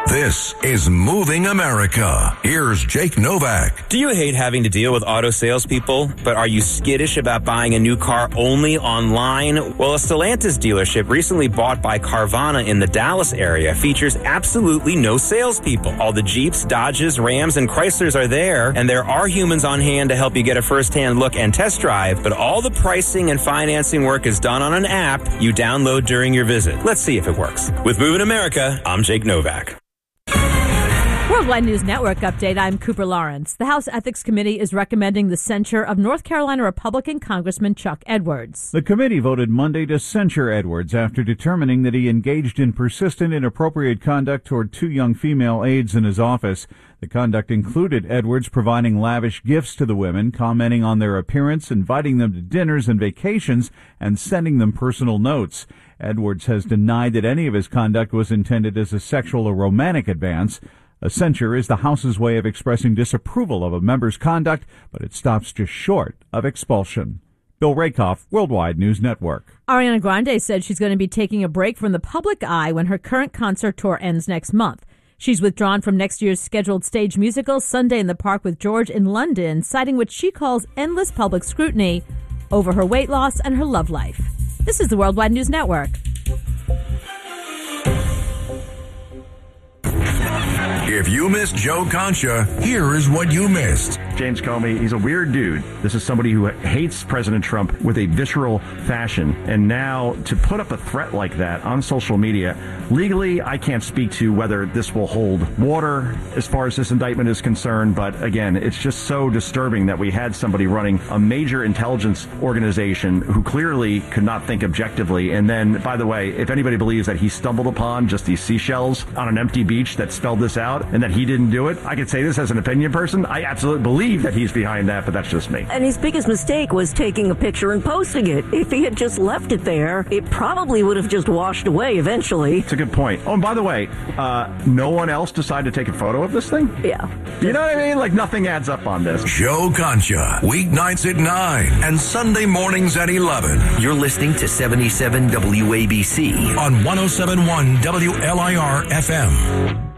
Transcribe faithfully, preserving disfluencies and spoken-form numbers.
This is Moving America. Here's Jake Novak. Do you hate having to deal with auto salespeople, but are you skittish about buying a new car only online? Well, a Stellantis dealership recently bought by Carvana in the Dallas area features absolutely no salespeople. All the Jeeps, Dodges, Rams, and Chryslers are there, and there are humans on hand to help you get a first-hand look and test drive, but all the pricing and financing work is done on an app you download during your visit. Let's see if it works. With Moving America, I'm Jake Novak. Worldwide News Network update. I'm Cooper Lawrence. The House Ethics Committee is recommending the censure of North Carolina Republican Congressman Chuck Edwards. The committee voted Monday to censure Edwards after determining that he engaged in persistent inappropriate conduct toward two young female aides in his office. The conduct included Edwards providing lavish gifts to the women, commenting on their appearance, inviting them to dinners and vacations, and sending them personal notes. Edwards has denied that any of his conduct was intended as a sexual or romantic advance. A censure is the House's way of expressing disapproval of a member's conduct, but it stops just short of expulsion. Bill Rakoff, Worldwide News Network. Ariana Grande said she's going to be taking a break from the public eye when her current concert tour ends next month. She's withdrawn from next year's scheduled stage musical Sunday in the Park with George in London, citing what she calls endless public scrutiny over her weight loss and her love life. This is the Worldwide News Network. If you missed Joe Concha, here is what you missed. James Comey, he's a weird dude. This is somebody who hates President Trump with a visceral fashion. And now to put up a threat like that on social media, legally, I can't speak to whether this will hold water as far as this indictment is concerned. But again, it's just so disturbing that we had somebody running a major intelligence organization who clearly could not think objectively. And then, by the way, if anybody believes that he stumbled upon just these seashells on an empty beach that spelled this out and that he didn't do it, I could say this as an opinion person. I absolutely believe that he's behind that, but that's just me. And his biggest mistake was taking a picture and posting it. If he had just left it there, it probably would have just washed away eventually. It's a good point. Oh, and by the way, uh, no one else decided to take a photo of this thing? Yeah. You know what I mean? Like, nothing adds up on this. Joe Concha, weeknights at nine and Sunday mornings at eleven. You're listening to seventy-seven W A B C on one oh seven point one W L I R F M.